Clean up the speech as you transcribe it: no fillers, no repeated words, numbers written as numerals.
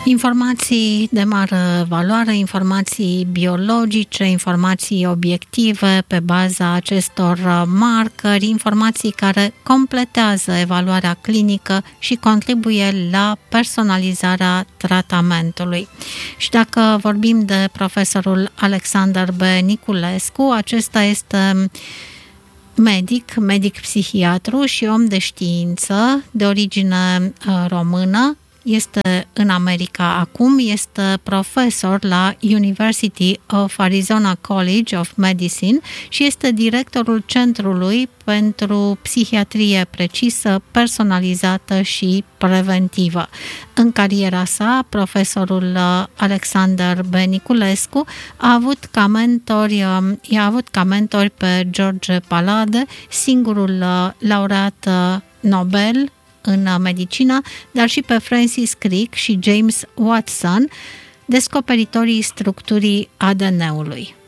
Informații de mare valoare, informații biologice, informații obiective pe baza acestor marcări, informații care completează evaluarea clinică și contribuie la personalizarea tratamentului. Și dacă vorbim de profesorul Alexander B. Niculescu, acesta este medic psihiatru și om de știință de origine română. Este în America acum, este profesor la University of Arizona College of Medicine și este directorul Centrului pentru Psihiatrie Precisă, Personalizată și Preventivă. În cariera sa, profesorul Alexander B. Niculescu i-a avut ca mentori pe George Palade, singurul laureat Nobel în medicină, dar și pe Francis Crick și James Watson, descoperitorii structurii ADN-ului.